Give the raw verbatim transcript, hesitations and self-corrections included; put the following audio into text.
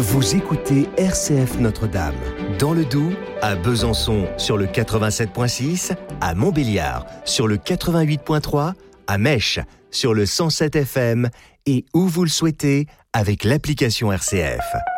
Vous écoutez R C F Notre-Dame, dans le Doubs, à Besançon sur le quatre-vingt-sept virgule six, à Montbéliard sur le quatre-vingt-huit virgule trois, à Mèche sur le cent sept F M et où vous le souhaitez avec l'application R C F.